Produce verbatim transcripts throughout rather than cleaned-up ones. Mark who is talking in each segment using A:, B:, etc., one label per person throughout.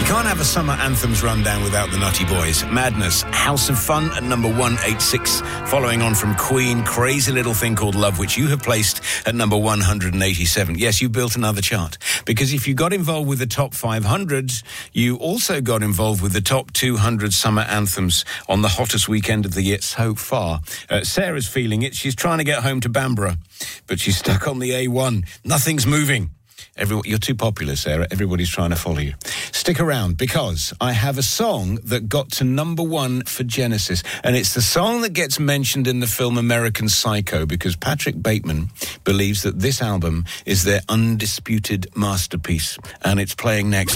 A: can't have a summer anthems rundown without the Nutty Boys. Madness, House of Fun at number one eighty-six, following on from Queen, Crazy Little Thing Called Love, which you have placed at number one hundred eighty-seven. Yes, you built another chart, because if you got involved with the top five hundred, you also got involved with the top two hundred summer anthems on the hottest weekend of the year so far. Uh, Sarah's feeling it. She's trying to get home to Bamborough, but she's stuck on the A one. Nothing's moving. Every, you're too popular, Sarah. Everybody's trying to follow you. Stick around, because I have a song that got to number one for Genesis. And it's the song that gets mentioned in the film American Psycho, because Patrick Bateman believes that this album is their undisputed masterpiece. And it's playing next.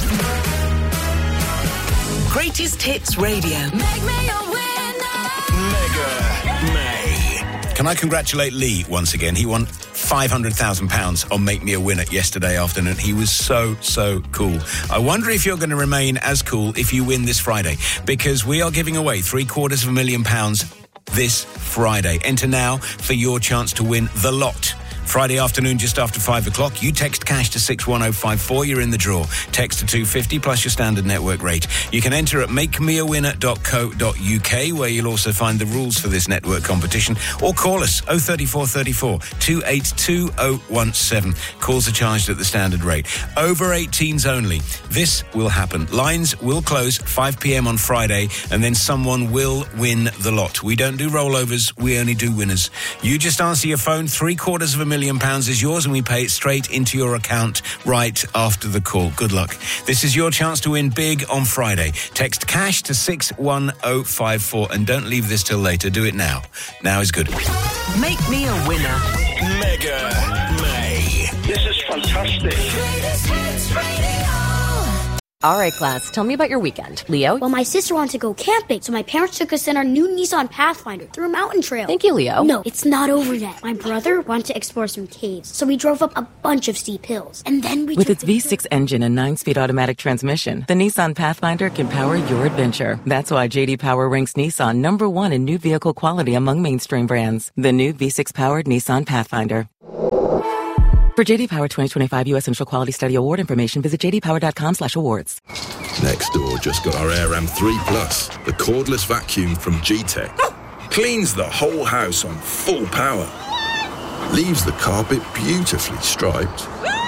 B: Greatest Hits Radio. Make me a winner.
A: Mega May. Can I congratulate Lee once again? He won five hundred thousand pounds on Make Me a Winner yesterday afternoon. He was so, so cool. I wonder if you're going to remain as cool if you win this Friday, because we are giving away three quarters of a million pounds this Friday. Enter now for your chance to win the lot. Friday afternoon, just after five o'clock, you text cash to six one oh five four. You're in the draw. Text to two fifty plus your standard network rate. You can enter at make me a winner dot co dot uk, where you'll also find the rules for this network competition, or call us oh three four three four, two eight two oh one seven. Calls are charged at the standard rate. Over eighteens only. This will happen. Lines will close five p.m. on Friday, and then someone will win the lot. We don't do rollovers. We only do winners. You just answer your phone. Three quarters of a million pounds is yours, and we pay it straight into your account right after the call. Good luck. This is your chance to win big on Friday. Text cash to six one oh five four, and don't leave this till later. Do it now. Now is good.
B: Make me a winner.
A: Mega May.
C: This is fantastic.
B: Greatest Hits Radio.
D: All right, class, tell me about your weekend. Leo?
E: Well, my sister wanted to go camping, so my parents took us in our new Nissan Pathfinder through a mountain trail.
D: Thank you, Leo.
E: No, it's not over yet. My brother wanted to explore some caves, so we drove up a bunch of steep hills. And then we...
F: With its V six engine and nine-speed automatic transmission, the Nissan Pathfinder can power your adventure. That's why J D Power ranks Nissan number one in new vehicle quality among mainstream brands. The new V six-powered Nissan Pathfinder. For J D Power twenty twenty-five U S Central Quality Study Award information, visit j d power dot com slash awards.
G: Nextdoor just got our AirAm three Plus, the cordless vacuum from G-Tech. Cleans the whole house on full power. Leaves the carpet beautifully striped.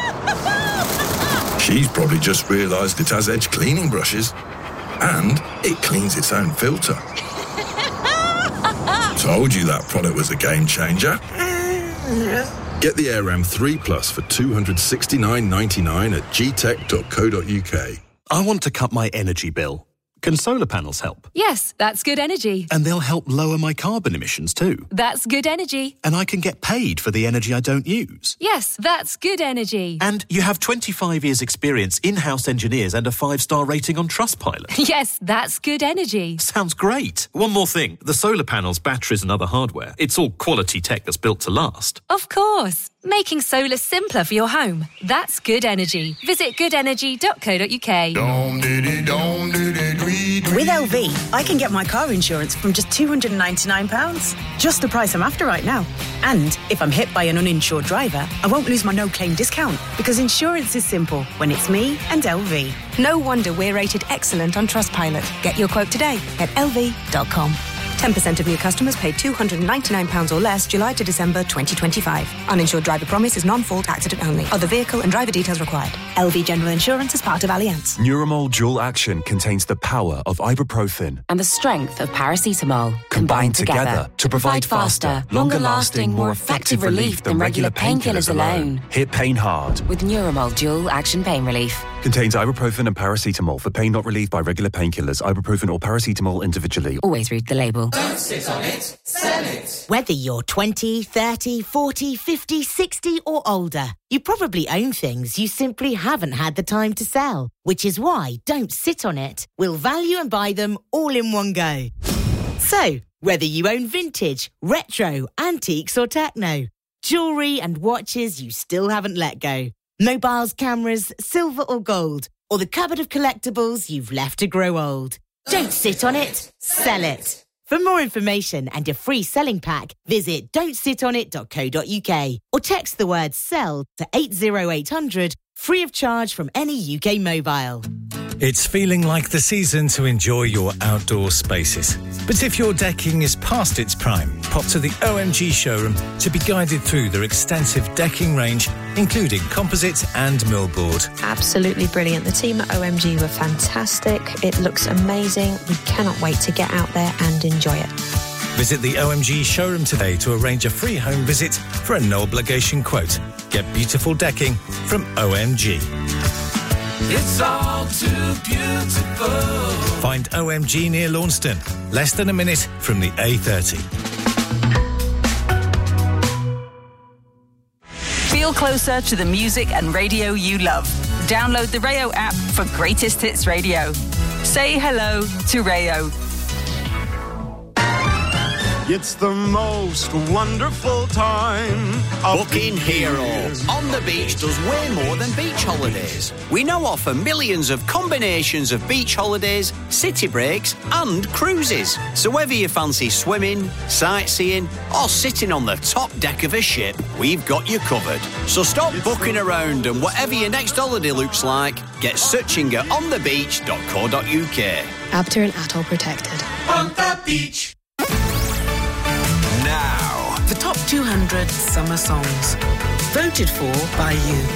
G: She's probably just realised it has edge cleaning brushes. And it cleans its own filter. Told you that product was a game changer. Get the AirAm three Plus for two hundred sixty-nine pounds ninety-nine at g tech dot co dot u k.
H: I want to cut my energy bill. Can solar panels help?
I: Yes, that's good energy.
H: And they'll help lower my carbon emissions too.
I: That's good energy.
H: And I can get paid for the energy I don't use.
I: Yes, that's good energy.
H: And you have twenty-five years experience, in-house engineers and a five-star rating on Trustpilot.
I: Yes, that's good energy.
H: Sounds great. One more thing. The solar panels, batteries and other hardware, it's all quality tech that's built to last.
I: Of course. Making solar simpler for your home. That's good energy. Visit good energy dot co dot u k.
J: With L V, I can get my car insurance from just two hundred ninety-nine pounds. Just the price I'm after right now. And if I'm hit by an uninsured driver, I won't lose my no-claim discount, because insurance is simple when it's me and L V.
K: No wonder we're rated excellent on Trustpilot. Get your quote today at l v dot com. ten percent of new customers paid two hundred ninety-nine pounds or less July to December twenty twenty-five. Uninsured driver promise is non-fault accident only. Other vehicle and driver details required. L V General Insurance is part of Allianz.
L: Nuromol Dual Action contains the power of ibuprofen
M: and the strength of paracetamol
L: combined, combined together, together to provide faster, longer-lasting, more effective relief than regular painkillers alone. Hit pain hard
M: with Nuromol Dual Action Pain Relief.
L: Contains ibuprofen and paracetamol for pain not relieved by regular painkillers. Ibuprofen or paracetamol individually.
M: Always read the label.
B: Don't sit on it, sell it.
N: Whether you're twenty, thirty, forty, fifty, sixty or older, you probably own things you simply haven't had the time to sell, which is why Don't Sit on It will value and buy them all in one go. So, whether you own vintage, retro, antiques or techno, jewellery and watches you still haven't let go, mobiles, cameras, silver or gold, or the cupboard of collectibles you've left to grow old. Don't sit on it, sell it. For more information and a free selling pack, visit don't sit on it dot co dot u k or text the word SELL to eight oh eight hundred, free of charge from any U K mobile.
C: It's feeling like the season to enjoy your outdoor spaces. But if your decking is past its prime, pop to the O M G showroom to be guided through their extensive decking range, including composite and millboard.
O: Absolutely brilliant. The team at O M G were fantastic. It looks amazing. We cannot wait to get out there and enjoy it.
C: Visit the O M G showroom today to arrange a free home visit for a no-obligation quote. Get beautiful decking from O M G.
P: It's all too beautiful.
C: Find O M G near Launceston, less than a minute from the A thirty.
Q: Feel closer to the music and radio you love. Download the Rayo app for Greatest Hits Radio. Say hello to Rayo.
R: It's the most wonderful time.
S: Booking Hero. On the Beach does way more than beach holidays. We now offer millions of combinations of beach holidays, city breaks and cruises. So whether you fancy swimming, sightseeing or sitting on the top deck of a ship, we've got you covered. So stop booking around and whatever your next holiday looks like, get searching at on the beach dot co dot uk.
O: Abter and Atoll protected.
P: On the beach.
J: Now, the top two hundred summer songs. Voted for by you.